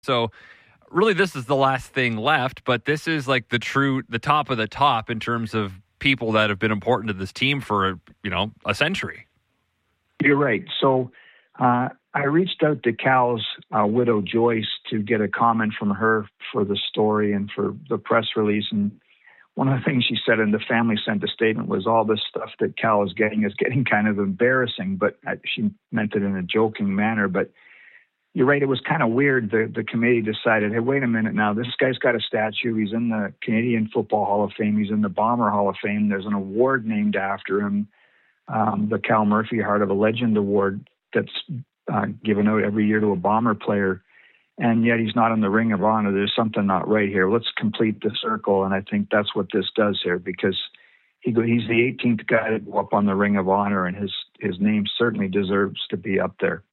So really this is the last thing left, but this is like the top of the top in terms of people that have been important to this team for, a century. You're right. So I reached out to Cal's widow, Joyce, to get a comment from her for the story and for the press release. And one of the things she said, and the family sent a statement, was all this stuff that Cal is getting kind of embarrassing, but she meant it in a joking manner. But you're right, it was kind of weird. The committee decided, hey, wait a minute now, this guy's got a statue. He's in the Canadian Football Hall of Fame. He's in the Bomber Hall of Fame. There's an award named after him, the Cal Murphy Heart of a Legend Award that's given out every year to a Bomber player. And yet he's not in the Ring of Honor. There's something not right here. Let's complete the circle. And I think that's what this does here, because he's the 18th guy to go up on the Ring of Honor, and his name certainly deserves to be up there.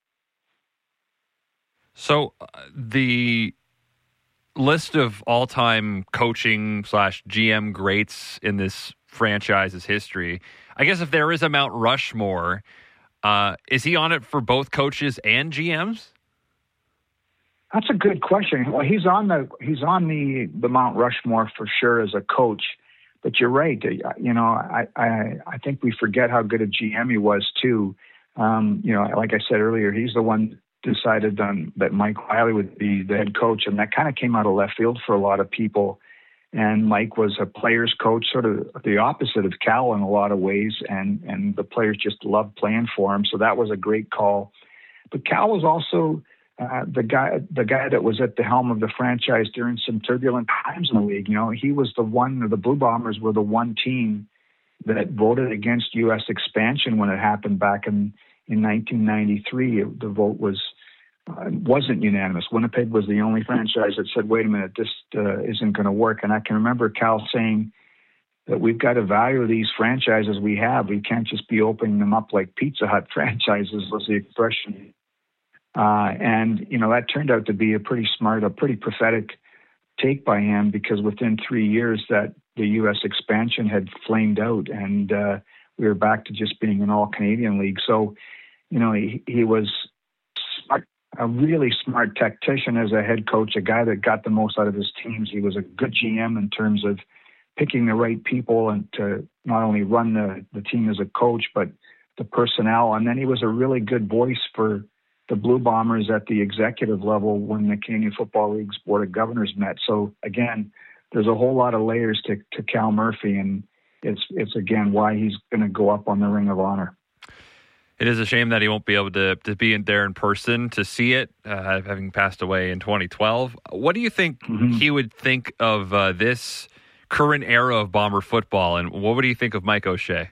So the list of all-time coaching / GM greats in this franchise's history, I guess if there is a Mount Rushmore, is he on it for both coaches and GMs? That's a good question. Well, he's on the Mount Rushmore for sure as a coach. But you're right. I think we forget how good a GM he was too. Like I said earlier, he's the one decided that Mike Riley would be the head coach, and that kind of came out of left field for a lot of people. And Mike was a player's coach, sort of the opposite of Cal in a lot of ways, and the players just loved playing for him. So that was a great call. But Cal was also the guy that was at the helm of the franchise during some turbulent times in the league. He was the Blue Bombers were the one team that voted against U.S. expansion when it happened back in 1993. The vote wasn't unanimous. Winnipeg was the only franchise that said, wait a minute, this isn't going to work. And I can remember Cal saying that we've got to value these franchises we have. We can't just be opening them up like Pizza Hut franchises, was the expression. And that turned out to be a pretty smart, a pretty prophetic take by him, because within 3 years that the U.S. expansion had flamed out, and we were back to just being an all-Canadian league. So, he was smart, a really smart tactician as a head coach, a guy that got the most out of his teams. He was a good GM in terms of picking the right people and to not only run the team as a coach, but the personnel. And then he was a really good voice for the Blue Bombers at the executive level when the Canadian Football League's Board of Governors met. So again, there's a whole lot of layers to Cal Murphy, and it's again why he's going to go up on the Ring of Honor. It is a shame that he won't be able to be in there in person to see it, having passed away in 2012. What do you think he would think of this current era of Bomber football, and what would he think of Mike O'Shea?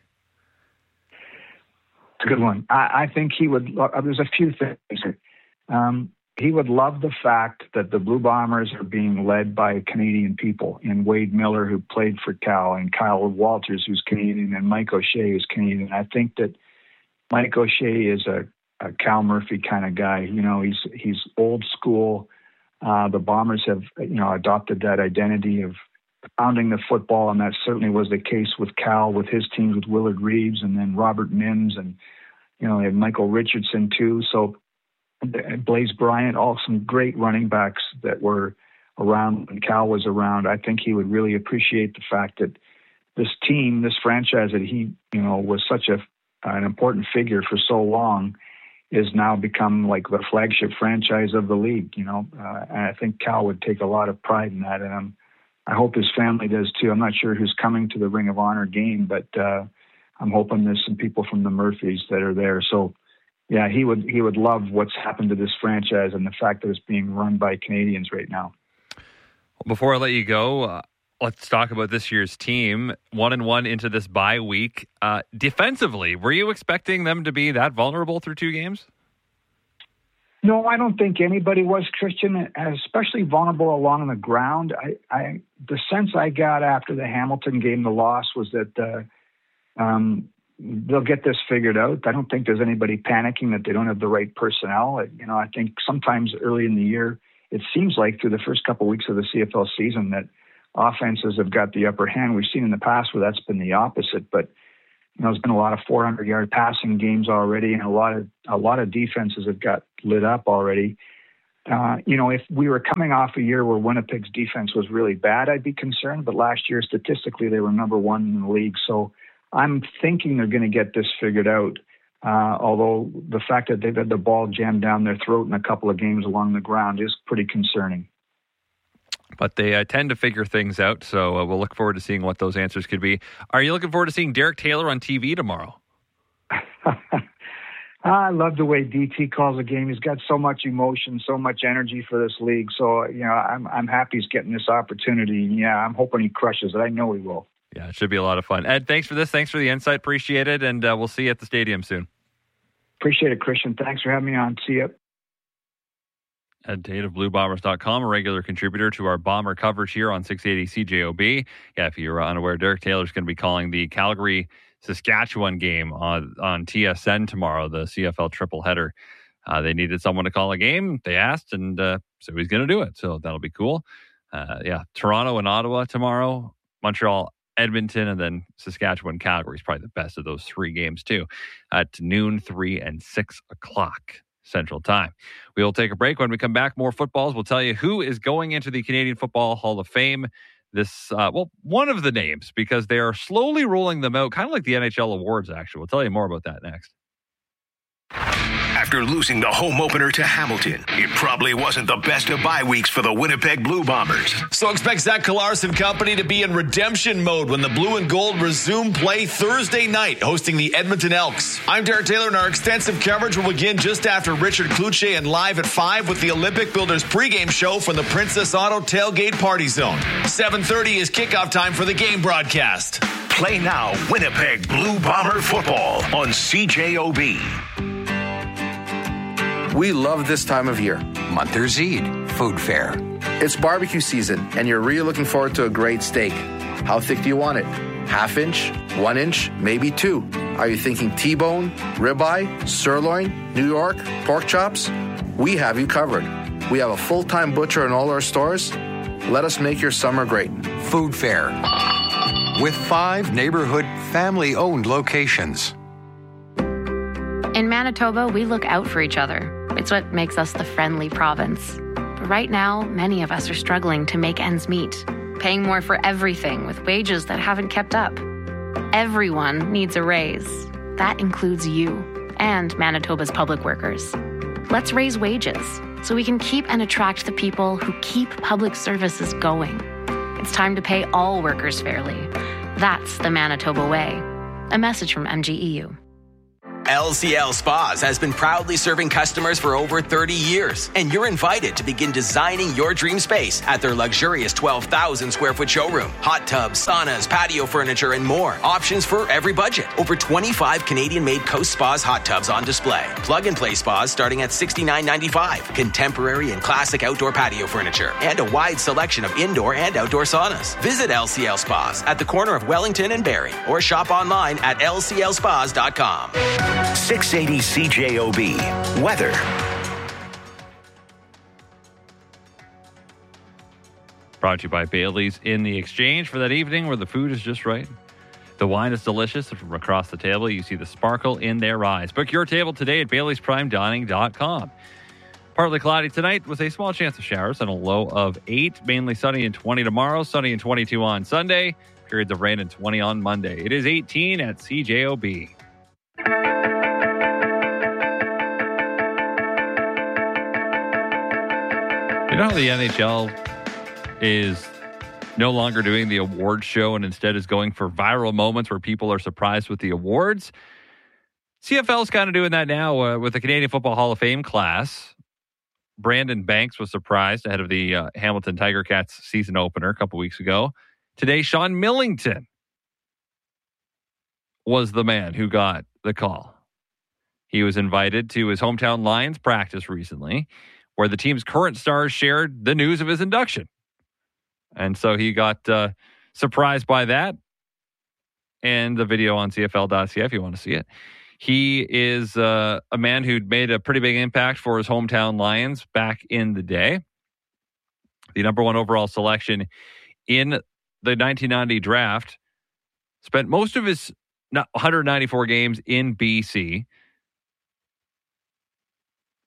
It's a good one. I think he would. There's a few things. He would love the fact that the Blue Bombers are being led by Canadian people, and Wade Miller, who played for Cal, and Kyle Walters, who's Canadian, and Mike O'Shea, who's Canadian. I think that Mike O'Shea is a Cal Murphy kind of guy. He's old school. The Bombers have, adopted that identity of pounding the football, and that certainly was the case with Cal, with his teams, with Willard Reeves and then Robert Mims, and they had Michael Richardson too. So Blaze Bryant, all some great running backs that were around when Cal was around. I think he would really appreciate the fact that this team, this franchise that he, was such an important figure for so long, is now become like the flagship franchise of the league. And I think Cal would take a lot of pride in that, and I hope his family does too. I'm not sure who's coming to the Ring of Honor game, but I'm hoping there's some people from the Murphys that are there. So, yeah, he would love what's happened to this franchise and the fact that it's being run by Canadians right now. Before I let you go, let's talk about this year's team. 1-1 into this bye week. Defensively, were you expecting them to be that vulnerable through 2 games? No, I don't think anybody was, Christian, especially vulnerable along the ground. The sense I got after the Hamilton game, the loss, was that they'll get this figured out. I don't think there's anybody panicking that they don't have the right personnel. I think sometimes early in the year, it seems like through the first couple of weeks of the CFL season that offenses have got the upper hand. We've seen in the past where that's been the opposite, but there's been a lot of 400-yard passing games already, and a lot of defenses have got lit up already. If we were coming off a year where Winnipeg's defense was really bad, I'd be concerned. But last year, statistically, they were number one in the league. So I'm thinking they're going to get this figured out. Although the fact that they've had the ball jammed down their throat in a couple of games along the ground is pretty concerning. But they tend to figure things out, so we'll look forward to seeing what those answers could be. Are you looking forward to seeing Derek Taylor on TV tomorrow? I love the way DT calls a game. He's got so much emotion, so much energy for this league. So, I'm happy he's getting this opportunity. Yeah, I'm hoping he crushes it. I know he will. Yeah, it should be a lot of fun. Ed, thanks for this. Thanks for the insight. Appreciate it. And we'll see you at the stadium soon. Appreciate it, Christian. Thanks for having me on. See you. Ed Tate of BlueBombers.com, a regular contributor to our Bomber coverage here on 680 CJOB. Yeah, if you're unaware, Derek Taylor's going to be calling the Calgary-Saskatchewan game on TSN tomorrow, the CFL triple header. They needed someone to call a game. They asked, and so he's going to do it. So that'll be cool. Toronto and Ottawa tomorrow, Montreal, Edmonton, and then Saskatchewan, Calgary is probably the best of those three games too, at noon, 3, and 6 o'clock Central Time. We will take a break. When we come back, more footballs. We'll tell you who is going into the Canadian Football Hall of Fame. This, one of the names, because they are slowly rolling them out, kind of like the NHL awards, actually. We'll tell you more about that next. After losing the home opener to Hamilton, it probably wasn't the best of bye weeks for the Winnipeg Blue Bombers. So expect Zach Collaros and company to be in redemption mode when the Blue and Gold resume play Thursday night, hosting the Edmonton Elks. I'm Derek Taylor, and our extensive coverage will begin just after Richard Cloutier and live at 5 with the Olympic Builders pregame show from the Princess Auto Tailgate Party Zone. 7:30 is kickoff time for the game broadcast. Play now Winnipeg Blue Bomber football on CJOB. We love this time of year. Monthers Eid Food Fair. It's barbecue season, and you're really looking forward to a great steak. How thick do you want it? Half-inch, 1 inch, maybe 2. Are you thinking T-bone, ribeye, sirloin, New York, pork chops? We have you covered. We have a full-time butcher in all our stores. Let us make your summer great. Food Fair. With 5 neighborhood family-owned locations. In Manitoba, we look out for each other. It's what makes us the friendly province. But right now, many of us are struggling to make ends meet, paying more for everything with wages that haven't kept up. Everyone needs a raise. That includes you and Manitoba's public workers. Let's raise wages so we can keep and attract the people who keep public services going. It's time to pay all workers fairly. That's the Manitoba way. A message from MGEU. LCL Spas has been proudly serving customers for over 30 years, and you're invited to begin designing your dream space at their luxurious 12,000 square foot showroom. Hot tubs, saunas, patio furniture, and more. Options for every budget. Over 25 Canadian-made Coast Spas hot tubs on display. Plug-and-play spas starting at $69.95. Contemporary and classic outdoor patio furniture, and a wide selection of indoor and outdoor saunas. Visit LCL Spas at the corner of Wellington and Barrie, or shop online at lclspas.com. 680 CJOB. Weather. Brought to you by Bailey's in the Exchange for that evening where the food is just right. The wine is delicious. From across the table, you see the sparkle in their eyes. Book your table today at Bailey'sPrimeDining.com. Partly cloudy tonight with a small chance of showers and a low of 8. Mainly sunny and 20 tomorrow. Sunny and 22 on Sunday. Periods of rain and 20 on Monday. It is 18 at CJOB. You know how the NHL is no longer doing the award show and instead is going for viral moments where people are surprised with the awards? CFL is kind of doing that now with the Canadian Football Hall of Fame class. Brandon Banks was surprised ahead of the Hamilton Tiger Cats season opener a couple weeks ago. Today, Sean Millington was the man who got the call. He was invited to his hometown Lions practice recently, where the team's current stars shared the news of his induction. And so he got surprised by that. And the video on CFL.ca if you want to see it. He is a man who'd made a pretty big impact for his hometown Lions back in the day. The number 1 overall selection in the 1990 draft. Spent most of his 194 games in BC.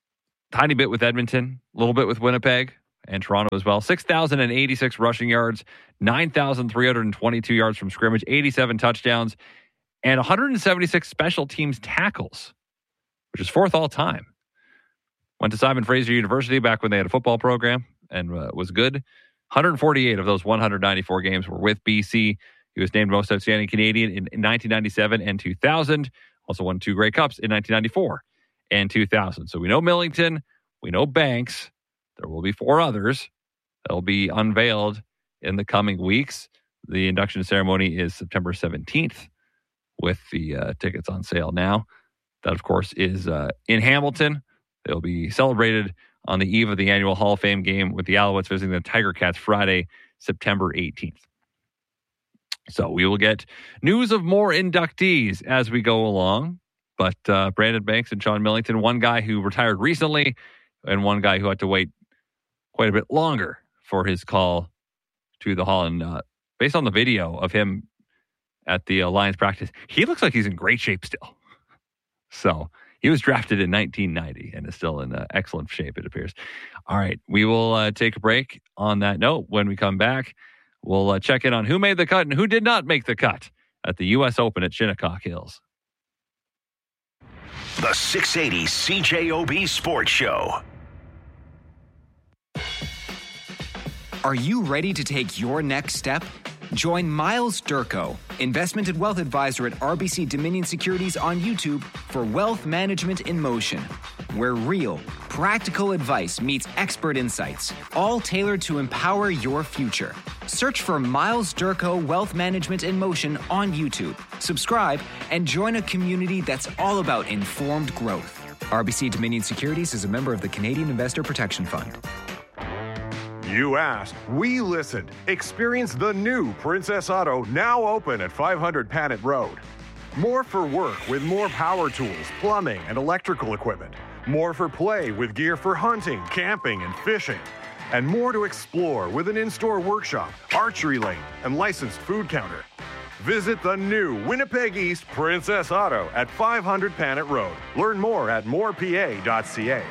tiny bit with Edmonton, a little bit with Winnipeg and Toronto as well. 6,086 rushing yards, 9,322 yards from scrimmage, 87 touchdowns, and 176 special teams tackles, which is fourth all time. Went to Simon Fraser University back when they had a football program and was good. 148 of those 194 games were with BC. He was named Most Outstanding Canadian in 1997 and 2000. Also won 2 Grey Cups in 1994 and 2000. So we know Millington. We know Banks. There will be 4 others that will be unveiled in the coming weeks. The induction ceremony is September 17th with the tickets on sale now. That, of course, is in Hamilton. They'll be celebrated on the eve of the annual Hall of Fame game with the Alouettes visiting the Tiger Cats Friday, September 18th. So we will get news of more inductees as we go along. But Brandon Banks and Sean Millington, one guy who retired recently and one guy who had to wait quite a bit longer for his call to the Hall. And based on the video of him at the Lions practice, he looks like he's in great shape still. So he was drafted in 1990 and is still in excellent shape, it appears. All right, we will take a break on that note. When we come back, we'll check in on who made the cut and who did not make the cut at the U.S. Open at Shinnecock Hills. The 680 CJOB Sports Show. Are you ready to take your next step? Join Miles Durko, investment and wealth advisor at RBC Dominion Securities on YouTube for Wealth Management in Motion, where real, practical advice meets expert insights, all tailored to empower your future. Search for Miles Durko Wealth Management in Motion on YouTube. Subscribe and join a community that's all about informed growth. RBC Dominion Securities is a member of the Canadian Investor Protection Fund. You asked, we listened. Experience the new Princess Auto, now open at 500 Panet Road. More for work with more power tools, plumbing, and electrical equipment. More for play with gear for hunting, camping, and fishing. And more to explore with an in-store workshop, archery lane, and licensed food counter. Visit the new Winnipeg East Princess Auto at 500 Panet Road. Learn more at morepa.ca.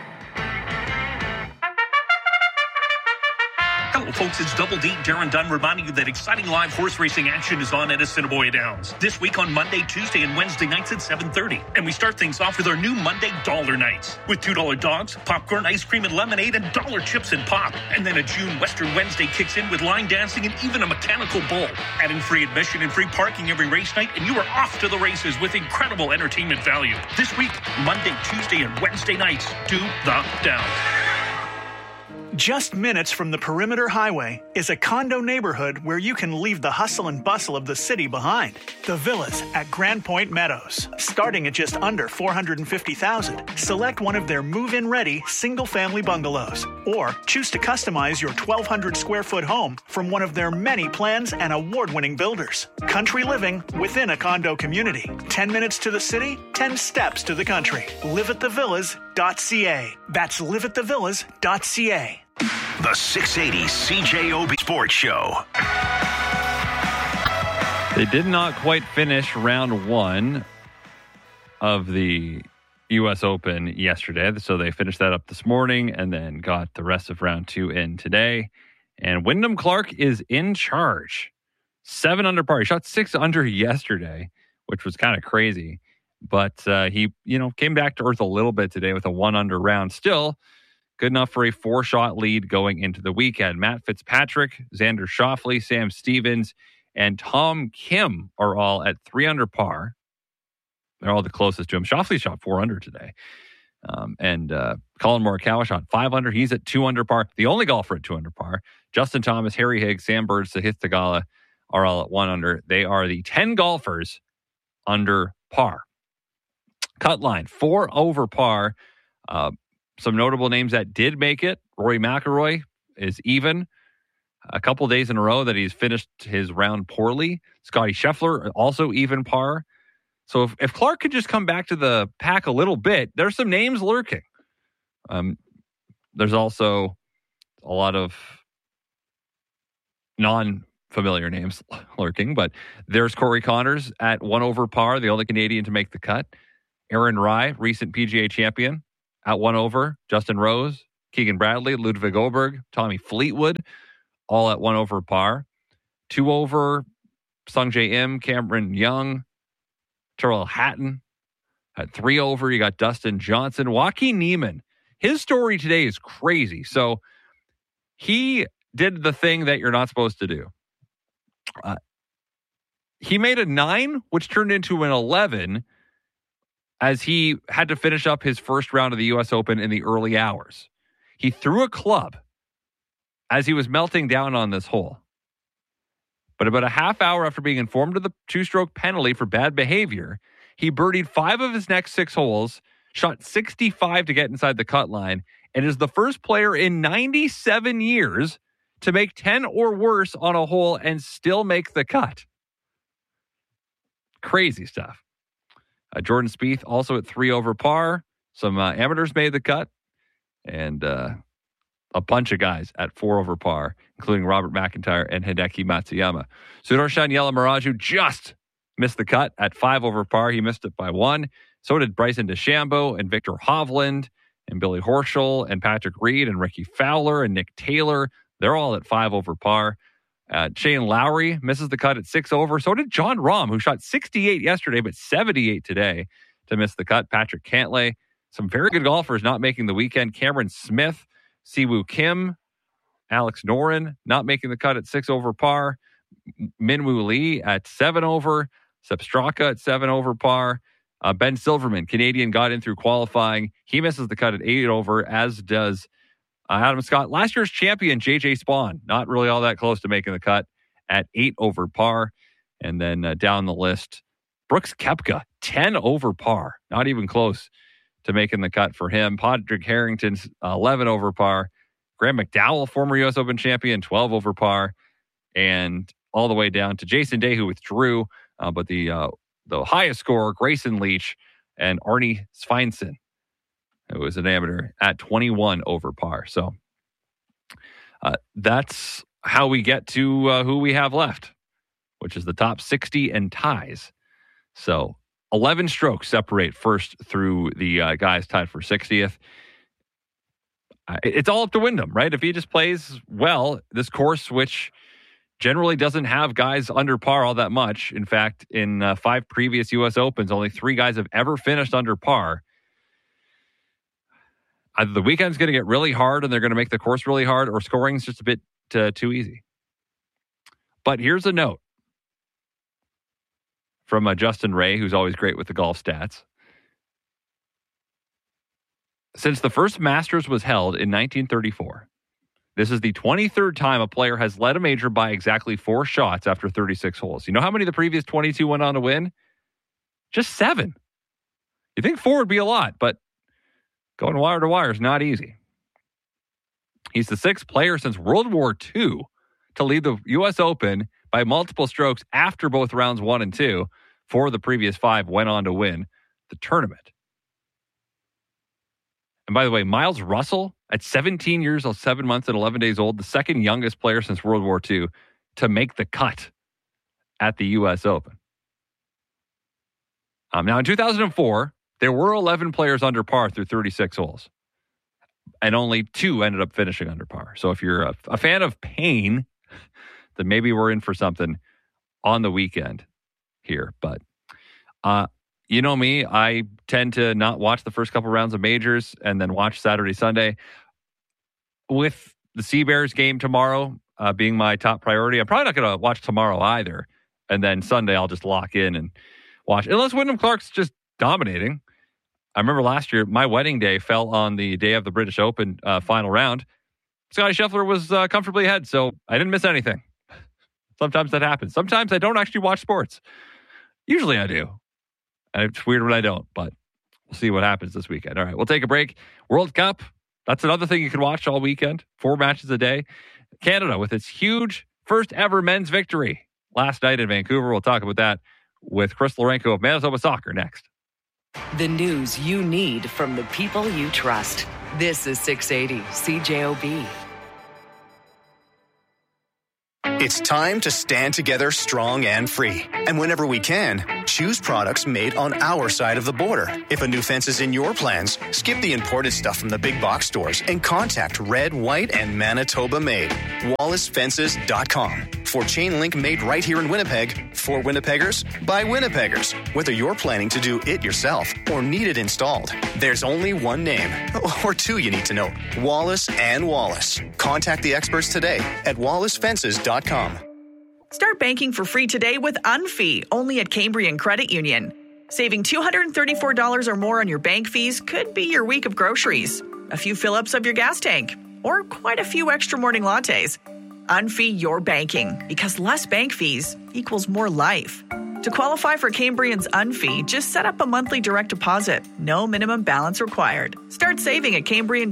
Hello, folks. It's Double D, Darren Dunn, reminding you that exciting live horse racing action is on at Assiniboia Downs this week on Monday, Tuesday, and Wednesday nights at 7:30. And we start things off with our new Monday Dollar Nights with $2 dogs, popcorn, ice cream, and lemonade, and dollar chips and pop. And then a June Western Wednesday kicks in with line dancing and even a mechanical bull. Adding free admission and free parking every race night, and you are off to the races with incredible entertainment value. This week, Monday, Tuesday, and Wednesday nights to the Downs. Just minutes from the Perimeter Highway is a condo neighborhood where you can leave the hustle and bustle of the city behind. The Villas at Grand Point Meadows. Starting at just under $450,000. Select one of their move-in ready single-family bungalows. Or choose to customize your 1,200 square foot home from one of their many plans and award-winning builders. Country living within a condo community. 10 minutes to the city, 10 steps to the country. liveatthevillas.ca. That's liveatthevillas.ca. The 680 CJOB Sports Show. They did not quite finish round 1 of the U.S. Open yesterday, so they finished that up this morning and then got the rest of round 2 in today. And Wyndham Clark is in charge. 7 under par. He shot 6 under yesterday, which was kind of crazy. But he, came back to earth a little bit today with a 1 under round. Still good enough for a 4-shot lead going into the weekend. Matt Fitzpatrick, Xander Schauffele, Sam Stevens, and Tom Kim are all at 3 under par. They're all the closest to him. Schauffele shot 4 under today. And Colin Morikawa shot 5 under. He's at 2 under par. The only golfer at 2 under par. Justin Thomas, Harry Higgs, Sam Bird, Sahith Theegala are all at 1 under. They are the 10 golfers under par. Cut line, 4 over par. Some notable names that did make it. Rory McIlroy is even. A couple days in a row that he's finished his round poorly. Scotty Scheffler, also even par. So if Clark could just come back to the pack a little bit, there's some names lurking. There's also a lot of non-familiar names lurking, but there's Corey Connors at 1 over par, the only Canadian to make the cut. Aaron Rai, recent PGA champion, at 1 over. Justin Rose, Keegan Bradley, Ludwig Oberg, Tommy Fleetwood, all at 1 over par. 2 over, Sung J M, Cameron Young, Terrell Hatton. At 3 over, you got Dustin Johnson. Joaquin Niemann, his story today is crazy. So he did the thing that you're not supposed to do. He made a 9, which turned into an 11 as he had to finish up his first round of the U.S. Open in the early hours. He threw a club as he was melting down on this hole. But about a half hour after being informed of the 2-stroke penalty for bad behavior, he birdied 5 of his next 6 holes, shot 65 to get inside the cut line, and is the first player in 97 years to make 10 or worse on a hole and still make the cut. Crazy stuff. Jordan Spieth also at 3 over par. Some amateurs made the cut, and a bunch of guys at 4 over par, including Robert McIntyre and Hideki Matsuyama. Sudarshan Yalamaraju just missed the cut at 5 over par. He missed it by 1. So did Bryson DeChambeau and Victor Hovland and Billy Horschel and Patrick Reed and Ricky Fowler and Nick Taylor. They're all at 5 over par. Shane Lowry misses the cut at 6 over. So did John Rahm, who shot 68 yesterday, but 78 today to miss the cut. Patrick Cantlay. Some very good golfers not making the weekend. Cameron Smith, Siwoo Kim, Alex Noren not making the cut at 6 over par. Minwoo Lee at 7 over. Sepp Straka at 7 over par. Ben Silverman, Canadian, got in through qualifying. He misses the cut at 8 over, as does Adam Scott. Last year's champion, JJ Spawn, not really all that close to making the cut at 8 over par. And then down the list, Brooks Koepka, 10 over par, not even close to making the cut for him. Padraig Harrington's 11 over par. Graham McDowell, former U.S. Open champion, 12 over par. And all the way down to Jason Day, who withdrew, but the highest scorer, Grayson Leach, and Arnie Svensson, who was an amateur, at 21 over par. So that's how we get to who we have left, which is the top 60 and ties. So 11 strokes separate first through the guys tied for 60th. It's all up to Wyndham, right? If he just plays well, this course, which generally doesn't have guys under par all that much. In fact, in 5 previous U.S. Opens, only 3 guys have ever finished under par. Either the weekend's going to get really hard and they're going to make the course really hard, or scoring's just a bit too easy. But here's a note from Justin Ray, who's always great with the golf stats. Since the first Masters was held in 1934, this is the 23rd time a player has led a major by exactly 4 shots after 36 holes. You know how many of the previous 22 went on to win? Just 7. You think 4 would be a lot, but going wire to wire is not easy. He's the 6th player since World War II to lead the U.S. Open by multiple strokes after both rounds 1 and 2. 4 of the previous 5 went on to win the tournament. And by the way, Miles Russell, at 17 years old, 7 months and 11 days old, the 2nd youngest player since World War II to make the cut at the U.S. Open. Now, in 2004, there were 11 players under par through 36 holes, and only 2 ended up finishing under par. So if you're a fan of pain, then maybe we're in for something on the weekend here. But you know me, I tend to not watch the first couple rounds of majors and then watch Saturday, Sunday. With the Sea Bears game tomorrow being my top priority, I'm probably not going to watch tomorrow either. And then Sunday, I'll just lock in and watch. Unless Wyndham Clark's just dominating. I remember last year, my wedding day fell on the day of the British Open final round. Scottie Scheffler was comfortably ahead, so I didn't miss anything. Sometimes that happens. Sometimes I don't actually watch sports. Usually I do. And it's weird when I don't, but we'll see what happens this weekend. All right, we'll take a break. World Cup, that's another thing you can watch all weekend. 4 matches a day. Canada with its huge first ever men's victory last night in Vancouver. We'll talk about that with Chris Lorenko of Manitoba Soccer next. The news you need from the people you trust. This is 680 CJOB. It's time to stand together strong and free. And whenever we can, choose products made on our side of the border. If a new fence is in your plans, skip the imported stuff from the big box stores and contact Red, White, and Manitoba Made. WallaceFences.com. For chain link made right here in Winnipeg, for Winnipeggers, by Winnipeggers. Whether you're planning to do it yourself or need it installed, there's only one name, or two you need to know, Wallace and Wallace. Contact the experts today at WallaceFences.com. Start banking for free today with Unfee, only at Cambrian Credit Union. Saving $234 or more on your bank fees could be your week of groceries, a few fill-ups of your gas tank, or quite a few extra morning lattes. Unfee your banking, because less bank fees equals more life. To qualify for Cambrian's Unfee, just set up a monthly direct deposit. No minimum balance required. Start saving at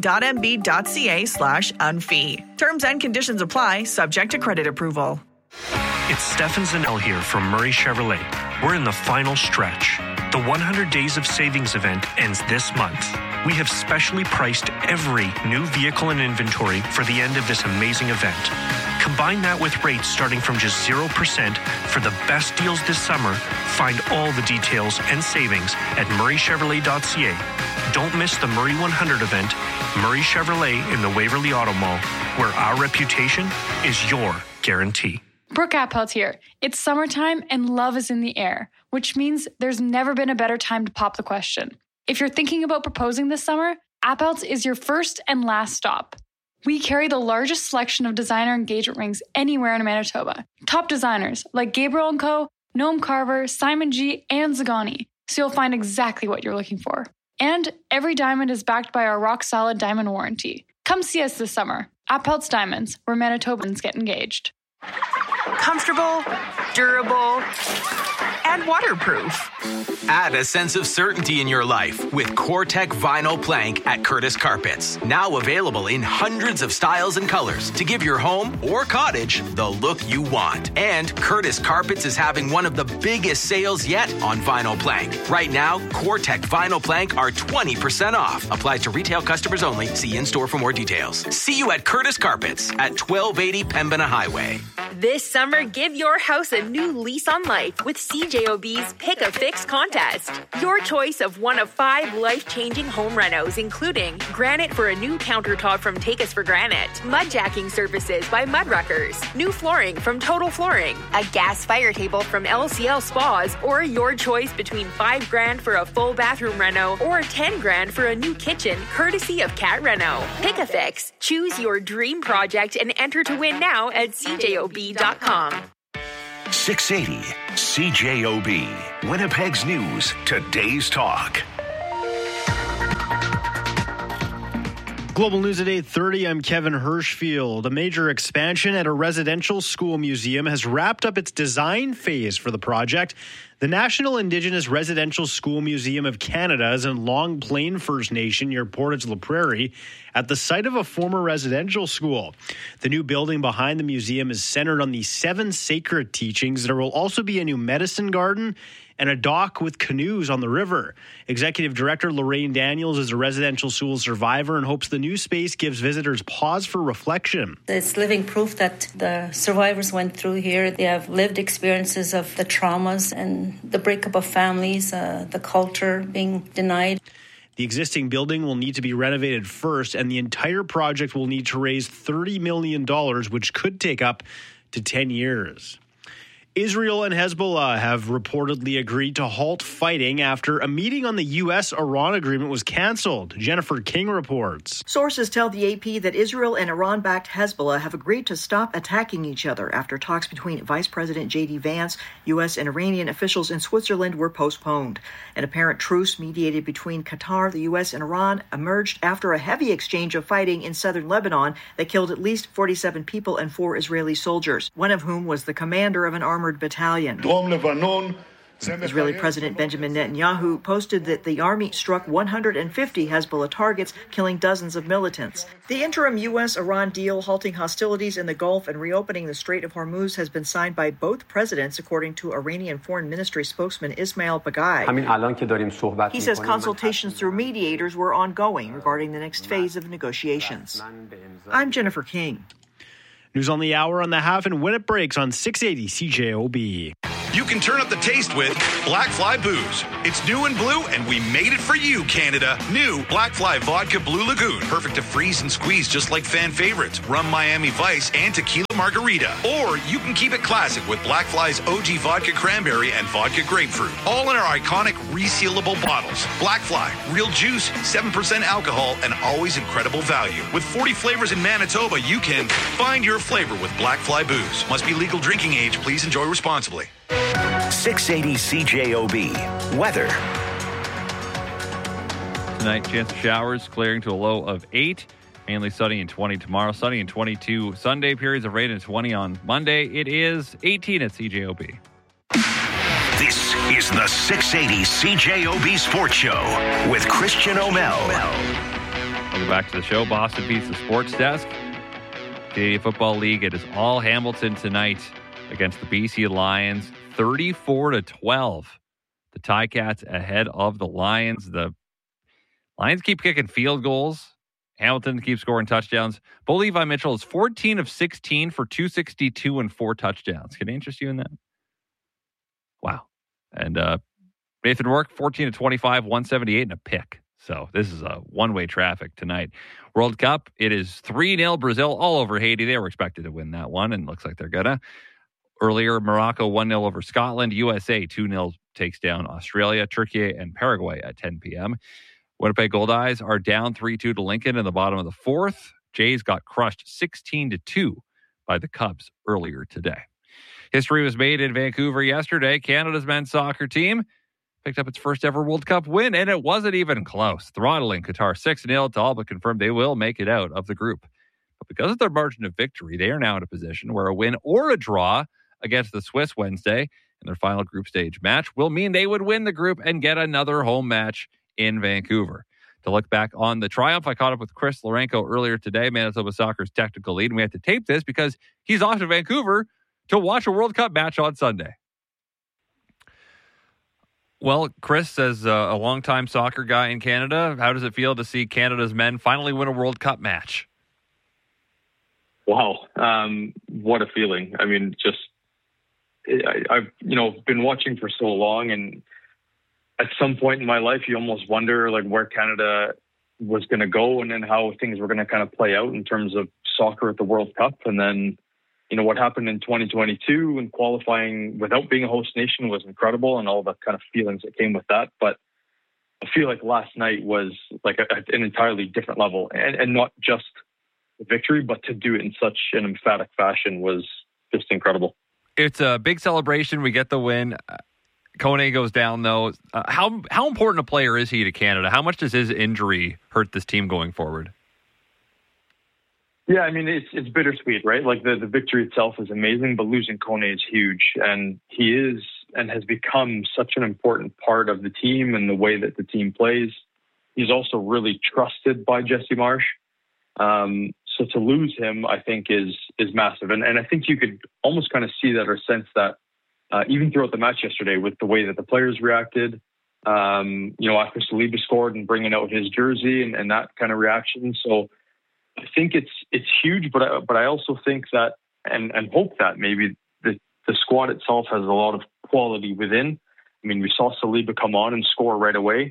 cambrian.mb.ca/unfee. Terms and conditions apply, subject to credit approval. It's Stefan Zanel here from Murray Chevrolet. We're in the final stretch. The 100 Days of Savings event ends this month. We have specially priced every new vehicle in inventory for the end of this amazing event. Combine that with rates starting from just 0% for the best deals this summer. Find all the details and savings at murraychevrolet.ca. Don't miss the Murray 100 event, Murray Chevrolet in the Waverly Auto Mall, where our reputation is your guarantee. Brooke Appelt here. It's summertime and love is in the air, which means there's never been a better time to pop the question. If you're thinking about proposing this summer, Appelt's is your first and last stop. We carry the largest selection of designer engagement rings anywhere in Manitoba. Top designers like Gabriel & Co., Noam Carver, Simon G., and Zagani, so you'll find exactly what you're looking for. And every diamond is backed by our rock-solid diamond warranty. Come see us this summer. Appelt's Diamonds, where Manitobans get engaged. Comfortable, durable, and waterproof. Add a sense of certainty in your life with CoreTech Vinyl Plank at Curtis Carpets. Now available in hundreds of styles and colors to give your home or cottage the look you want. And Curtis Carpets is having one of the biggest sales yet on vinyl plank. Right now, CoreTech Vinyl Plank are 20% off. Applies to retail customers only. See in-store for more details. See you at Curtis Carpets at 1280 Pembina Highway. This summer, give your house a new lease on life with CJOB's Pick a Fix contest. Your choice of one of 5 life-changing home renos, including granite for a new countertop from Take Us for Granite, mud jacking services by Mudruckers, new flooring from Total Flooring, a gas fire table from LCL Spas, or your choice between $5,000 for a full bathroom reno or $10,000 for a new kitchen, courtesy of Cat Reno. Pick a Fix. Choose your dream project and enter to win now at CJOB.com. 680 CJOB, Winnipeg's News, Today's Talk. Global News at 8:30. I'm Kevin Hirschfield. A major expansion at a residential school museum has wrapped up its design phase for the project. The National Indigenous Residential School Museum of Canada is in Long Plain First Nation near Portage La Prairie at the site of a former residential school. The new building behind the museum is centered on the 7 sacred teachings. There will also be a new medicine garden and a dock with canoes on the river. Executive Director Lorraine Daniels is a residential school survivor and hopes the new space gives visitors pause for reflection. It's living proof that the survivors went through here. They have lived experiences of the traumas and the breakup of families, the culture being denied. The existing building will need to be renovated first, and the entire project will need to raise $30 million, which could take up to 10 years. Israel and Hezbollah have reportedly agreed to halt fighting after a meeting on the U.S.-Iran agreement was canceled. Jennifer King reports. Sources tell the AP that Israel and Iran-backed Hezbollah have agreed to stop attacking each other after talks between Vice President J.D. Vance, U.S. and Iranian officials in Switzerland were postponed. An apparent truce mediated between Qatar, the U.S. and Iran emerged after a heavy exchange of fighting in southern Lebanon that killed at least 47 people and 4 Israeli soldiers, one of whom was the commander of an armored battalion. Israeli President Benjamin Netanyahu posted that the army struck 150 Hezbollah targets, killing dozens of militants. The interim U.S.-Iran deal halting hostilities in the Gulf and reopening the Strait of Hormuz has been signed by both presidents, according to Iranian Foreign Ministry spokesman Ismail Baghai. He says consultations through mediators were ongoing regarding the next phase of negotiations. I'm Jennifer King. News on the hour, on the half, and when it breaks on 680 CJOB. You can turn up the taste with Black Fly Booze. It's new and blue, and we made it for you, Canada. New Black Fly Vodka Blue Lagoon. Perfect to freeze and squeeze just like fan favorites, Rum Miami Vice and Tequila Margarita. Or you can keep it classic with Black Fly's OG Vodka Cranberry and Vodka Grapefruit. All in our iconic resealable bottles. Black Fly, real juice, 7% alcohol, and always incredible value. With 40 flavors in Manitoba, you can find your flavor with Black Fly Booze. Must be legal drinking age. Please enjoy responsibly. 680 CJOB. Weather. Tonight, chance of showers clearing to a low of 8. Mainly sunny and 20 tomorrow. Sunny and 22 Sunday. Periods of rain and 20 on Monday. It is 18 at CJOB. This is the 680 CJOB Sports Show with Christian O'Mell. Welcome back to the show. Boston beats the Sports Desk. Canadian Football League. It is all Hamilton tonight against the BC Lions, 34-12. The Ticats ahead of the Lions. The Lions keep kicking field goals. Hamilton keeps scoring touchdowns. Bo Levi Mitchell is 14 of 16 for 262 and 4 touchdowns. Can I interest you in that? Wow. And Nathan Rourke, 14 of 25, 178 and a pick. So this is a one-way traffic tonight. World Cup, it is 3-0 Brazil all over Haiti. They were expected to win that one, and looks like they're gonna. Earlier, Morocco 1-0 over Scotland. USA 2-0 takes down Australia. Turkey and Paraguay at 10 p.m. Winnipeg Goldeyes are down 3-2 to Lincoln in the bottom of the fourth. Jays got crushed 16-2 by the Cubs earlier today. History was made in Vancouver yesterday. Canada's men's soccer team picked up its first ever World Cup win, and it wasn't even close. Throttling Qatar 6-0 to all but confirmed they will make it out of the group. But because of their margin of victory, they are now in a position where a win or a draw against the Swiss Wednesday in their final group stage match will mean they would win the group and get another home match in Vancouver. To look back on the triumph, I caught up with Chris Lorenko earlier today, Manitoba Soccer's technical lead, and we had to tape this because he's off to Vancouver to watch a World Cup match on Sunday. Well, Chris, as a longtime soccer guy in Canada, how does it feel to see Canada's men finally win a World Cup match? Wow. What a feeling. I mean, just, I've been watching for so long, and at some point in my life, you almost wonder like where Canada was going to go and then how things were going to kind of play out in terms of soccer at the World Cup. And then, what happened in 2022 and qualifying without being a host nation was incredible, and all the kind of feelings that came with that. But I feel like last night was like an entirely different level, and not just the victory, but to do it in such an emphatic fashion was just incredible. It's a big celebration. We get the win. Kone goes down, though. How important a player is he to Canada? How much does his injury hurt this team going forward? Yeah, I mean, it's bittersweet, right? Like the victory itself is amazing, but losing Kone is huge. And he is and has become such an important part of the team and the way that the team plays. He's also really trusted by Jesse Marsh. So to lose him, I think, is massive. And I think you could almost kind of see that or sense that even throughout the match yesterday with the way that the players reacted. After Saliba scored and bringing out his jersey and that kind of reaction. So I think it's huge, but I also think that and hope that maybe the squad itself has a lot of quality within. I mean, we saw Saliba come on and score right away.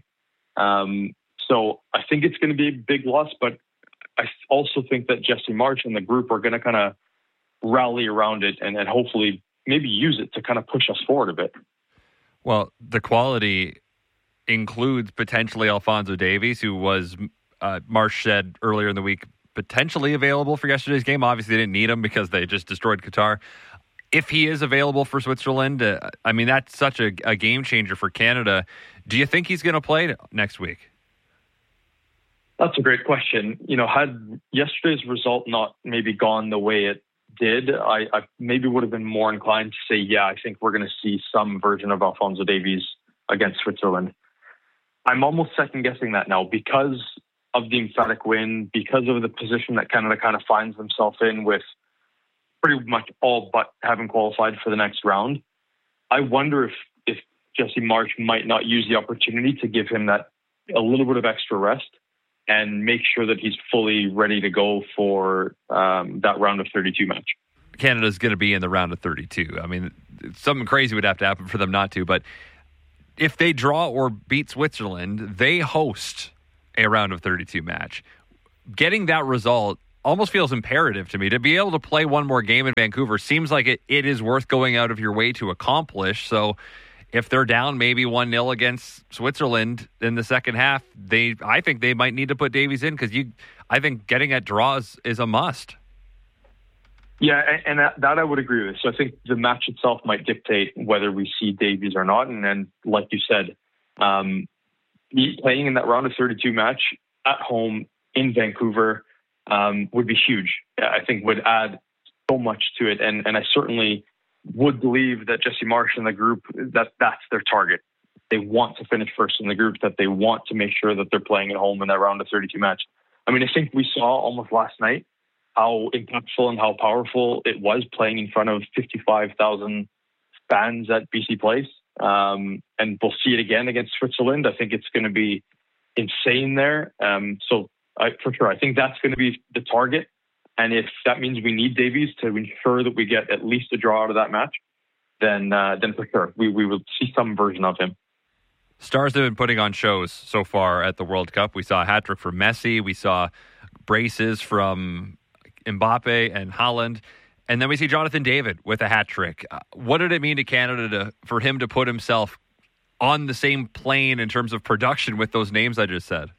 So I think it's going to be a big loss, but I also think that Jesse Marsh and the group are going to kind of rally around it and hopefully maybe use it to kind of push us forward a bit. Well, the quality includes potentially Alphonso Davies, who was, Marsh said earlier in the week, potentially available for yesterday's game. Obviously, they didn't need him because they just destroyed Qatar. If he is available for Switzerland, I mean, that's such a game changer for Canada. Do you think he's going to play next week? That's a great question. Had yesterday's result not maybe gone the way it did, I maybe would have been more inclined to say, yeah, I think we're going to see some version of Alphonso Davies against Switzerland. I'm almost second-guessing that now because of the emphatic win, because of the position that Canada kind of finds themselves in with pretty much all but having qualified for the next round. I wonder if Jesse Marsh might not use the opportunity to give him that a little bit of extra rest and make sure that he's fully ready to go for that round of 32 match. Canada's going to be in the round of 32. I mean, something crazy would have to happen for them not to, but if they draw or beat Switzerland, they host a round of 32 match. Getting that result almost feels imperative to me. To be able to play one more game in Vancouver seems like it is worth going out of your way to accomplish. So if they're down maybe 1-0 against Switzerland in the second half, I think they might need to put Davies in, because I think getting at draws is a must. Yeah, and that I would agree with. So I think the match itself might dictate whether we see Davies or not. And then, like you said, playing in that round of 32 match at home in Vancouver would be huge. I think would add so much to it. And I certainly would believe that Jesse Marsh and the group, that's their target. They want to finish first in the group, that they want to make sure that they're playing at home in that round of 32 match. I mean, I think we saw almost last night how impactful and how powerful it was playing in front of 55,000 fans at BC Place. And we'll see it again against Switzerland. I think it's going to be insane there. For sure, I think that's going to be the target. And if that means we need Davies to ensure that we get at least a draw out of that match, then for sure, we will see some version of him. Stars have been putting on shows so far at the World Cup. We saw a hat-trick from Messi. We saw braces from Mbappe and Haaland. And then we see Jonathan David with a hat-trick. What did it mean to Canada for him to put himself on the same plane in terms of production with those names I just said?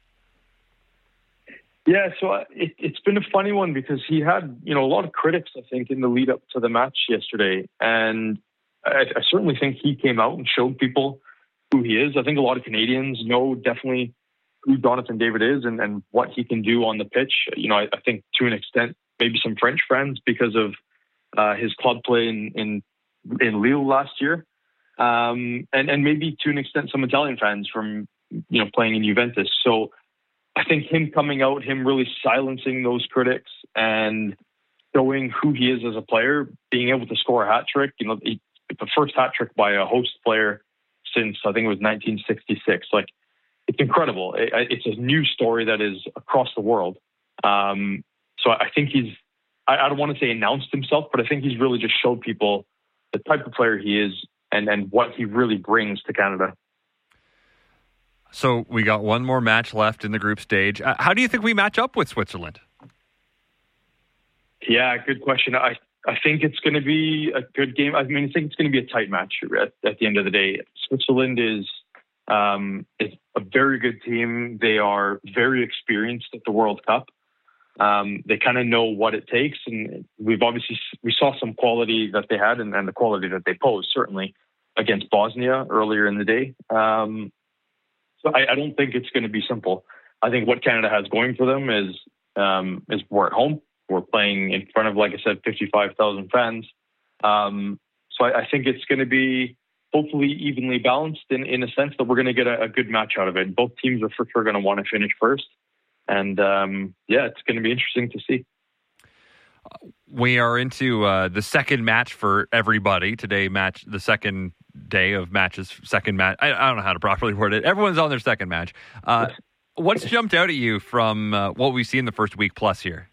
Yeah, so it's been a funny one because he had, a lot of critics, I think, in the lead up to the match yesterday. And I certainly think he came out and showed people who he is. I think a lot of Canadians know definitely who Jonathan David is and what he can do on the pitch. I think to an extent, maybe some French friends because of his club play in Lille last year. And maybe to an extent, some Italian fans from, playing in Juventus. So I think him coming out, him really silencing those critics and showing who he is as a player, being able to score a hat trick, the first hat trick by a host player since I think it was 1966. Like, it's incredible. It's a new story that is across the world. So I think I don't want to say announced himself, but I think he's really just showed people the type of player he is and what he really brings to Canada. So we got one more match left in the group stage. How do you think we match up with Switzerland? Yeah, good question. I think it's going to be a good game. I think it's going to be a tight match at the end of the day. Switzerland is a very good team. They are very experienced at the World Cup. They kind of know what it takes, and we saw some quality that they had and the quality that they posed certainly against Bosnia earlier in the day. So I don't think it's going to be simple. I think what Canada has going for them is we're at home. We're playing in front of, like I said, 55,000 fans. So I think it's going to be hopefully evenly balanced in a sense that we're going to get a good match out of it. Both teams are for sure going to want to finish first. And it's going to be interesting to see. We are into the second match for everybody today. The second day of matches. Second match. I don't know how to properly word it. Everyone's on their second match. What's jumped out at you from what we've seen the first week plus here?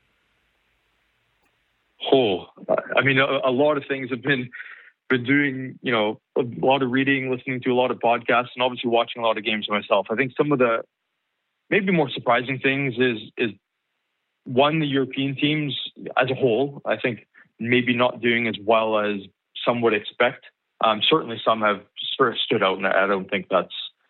I mean, a lot of things have been doing. A lot of reading, listening to a lot of podcasts, and obviously watching a lot of games myself. I think some of the maybe more surprising things is one, the European teams as a whole, I think maybe not doing as well as some would expect. Certainly some have sort of stood out, and I don't think that's,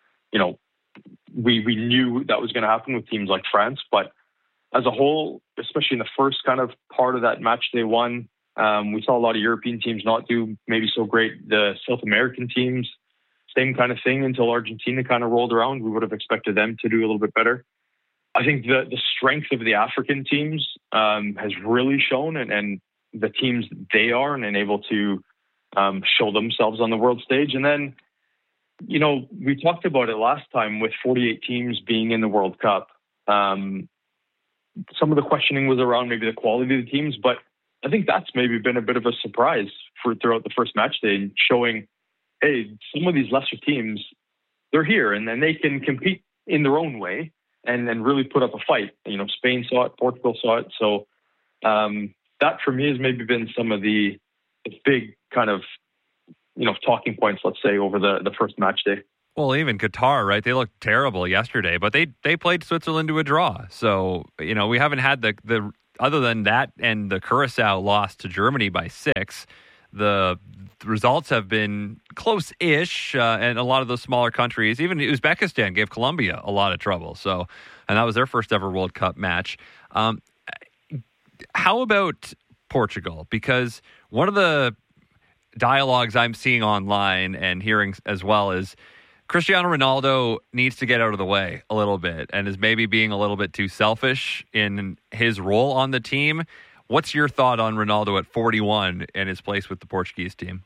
we knew that was going to happen with teams like France, but as a whole, especially in the first kind of part of that match they won, we saw a lot of European teams not do maybe so great. The South American teams, same kind of thing until Argentina kind of rolled around. We would have expected them to do a little bit better. I think the strength of the African teams has really shown, and the teams they are and able to show themselves on the world stage. And then, we talked about it last time with 48 teams being in the World Cup. Some of the questioning was around maybe the quality of the teams, but I think that's maybe been a bit of a surprise throughout the first match day, showing, hey, some of these lesser teams, they're here and then they can compete in their own way. and really put up a fight. You know, Spain saw it, Portugal saw it. So that for me has maybe been some of the big kind of, you know, talking points, let's say, over the first match day. Well, even Qatar, right? They looked terrible yesterday, but they played Switzerland to a draw. So, you know, we haven't had the other than that and the Curacao loss to Germany by 6, the results have been close-ish, and a lot of those smaller countries, even Uzbekistan gave Colombia a lot of trouble. So, and that was their first ever World Cup match. How about Portugal? Because one of the dialogues I'm seeing online and hearing as well is Cristiano Ronaldo needs to get out of the way a little bit and is maybe being a little bit too selfish in his role on the team. What's your thought on Ronaldo at 41 and his place with the Portuguese team?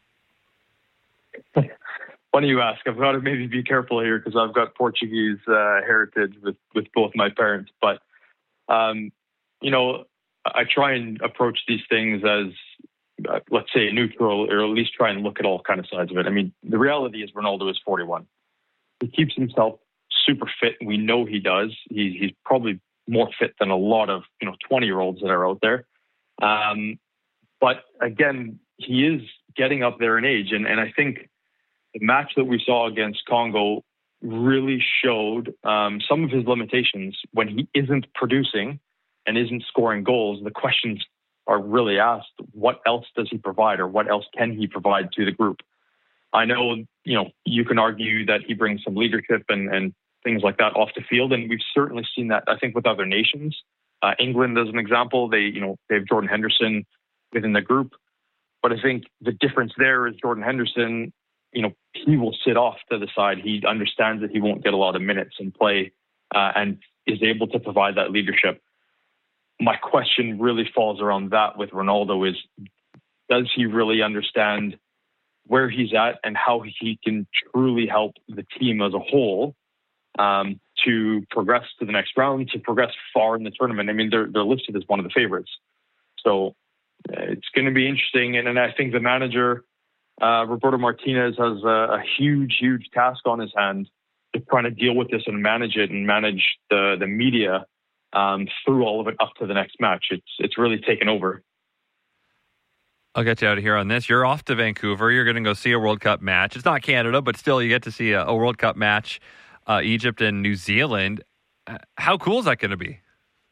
Funny you ask. I've got to maybe be careful here because I've got Portuguese heritage with both my parents. But, you know, I try and approach these things as, let's say, neutral, or at least try and look at all kind of sides of it. I mean, the reality is Ronaldo is 41. He keeps himself super fit. We know he does. He's probably more fit than a lot of, 20-year-olds that are out there. But again, he is getting up there in age. And I think the match that we saw against Congo really showed some of his limitations when he isn't producing and isn't scoring goals. The questions are really asked, what else does he provide, or what else can he provide to the group? I know, you can argue that he brings some leadership and things like that off the field. And we've certainly seen that, I think, with other nations. England, as an example, they have Jordan Henderson within the group. But I think the difference there is Jordan Henderson, he will sit off to the side. He understands that he won't get a lot of minutes and play and is able to provide that leadership. My question really falls around that with Ronaldo is, does he really understand where he's at and how he can truly help the team as a whole to progress to the next round, to progress far in the tournament? I mean, they're listed as one of the favorites. So it's going to be interesting. And I think the manager, Roberto Martinez, has a huge, huge task on his hand to trying to deal with this and manage it and manage the media through all of it up to the next match. It's really taken over. I'll get you out of here on this. You're off to Vancouver. You're going to go see a World Cup match. It's not Canada, but still you get to see a World Cup match, Egypt and New Zealand. How cool is that going to be?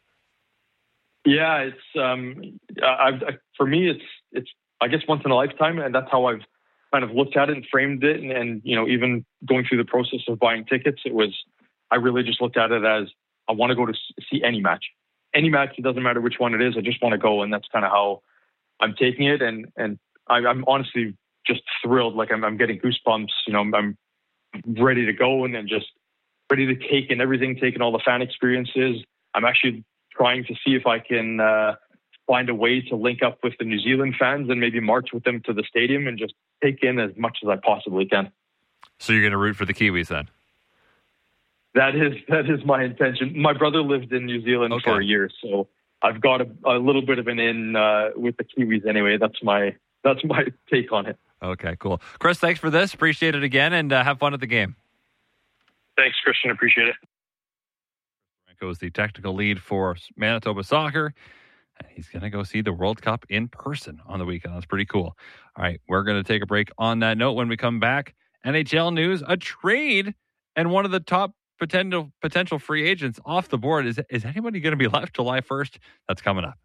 Yeah, it's for me, it's I guess once in a lifetime, and that's how I've kind of looked at it and framed it. And even going through the process of buying tickets, I really just looked at it as I want to go to see any match. Any match, it doesn't matter which one it is. I just want to go, and that's kind of how I'm taking it. And I'm honestly just thrilled. Like I'm getting goosebumps. I'm ready to go and then just ready to take in everything, taking all the fan experiences. I'm actually trying to see if I can find a way to link up with the New Zealand fans and maybe march with them to the stadium and just take in as much as I possibly can. So you're going to root for the Kiwis then? That is my intention. My brother lived in New Zealand for a year, so I've got a little bit of an in with the Kiwis anyway. That's my take on it. Okay, cool. Chris, thanks for this. Appreciate it again, and have fun at the game. Thanks, Christian. Appreciate it. Franco is the technical lead for Manitoba Soccer. He's going to go see the World Cup in person on the weekend. That's pretty cool. All right, we're going to take a break on that note. When we come back, NHL news, a trade, and one of the top potential free agents off the board. Is anybody going to be left July 1st? That's coming up.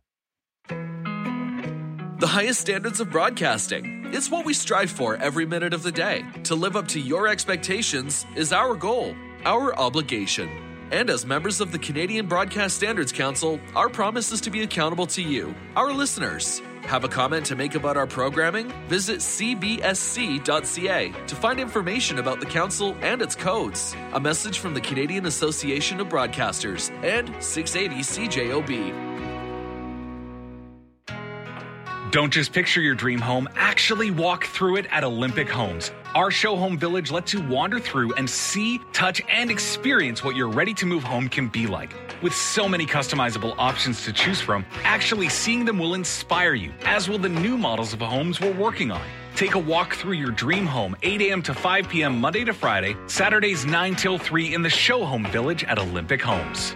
The highest standards of broadcasting. It's what we strive for every minute of the day. To live up to your expectations is our goal, our obligation. And as members of the Canadian Broadcast Standards Council, our promise is to be accountable to you, our listeners. Have a comment to make about our programming? Visit cbsc.ca to find information about the council and its codes. A message from the Canadian Association of Broadcasters and 680 CJOB. Don't just picture your dream home, actually walk through it at Olympic Homes. Our Show Home Village lets you wander through and see, touch, and experience what your ready-to-move home can be like. With so many customizable options to choose from, actually seeing them will inspire you, as will the new models of homes we're working on. Take a walk through your dream home, 8 a.m. to 5 p.m. Monday to Friday, Saturdays 9 till 3 in the Show Home Village at Olympic Homes.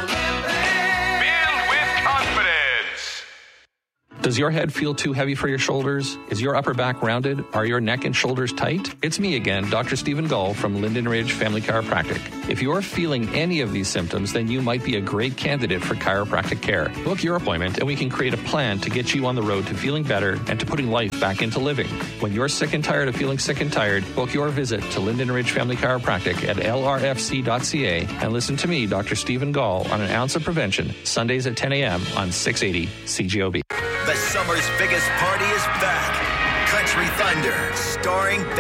Does your head feel too heavy for your shoulders? Is your upper back rounded? Are your neck and shoulders tight? It's me again, Dr. Stephen Gull from Linden Ridge Family Chiropractic. If you're feeling any of these symptoms, then you might be a great candidate for chiropractic care. Book your appointment and we can create a plan to get you on the road to feeling better and to putting life back into living. When you're sick and tired of feeling sick and tired, book your visit to Linden Ridge Family Chiropractic at lrfc.ca and listen to me, Dr. Stephen Gull, on An Ounce of Prevention, Sundays at 10 a.m. on 680 CJOB. The summer's biggest party is back. Country Thunder, starring